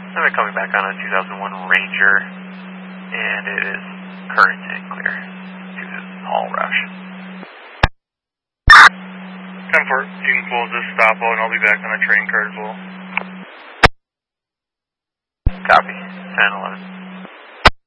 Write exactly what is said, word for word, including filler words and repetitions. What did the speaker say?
I've been coming back on a two thousand one Ranger, and it is current and clear to Hall Rush. ten four, you can close this stop out and I'll be back on the train card as well. Copy, ten eleven.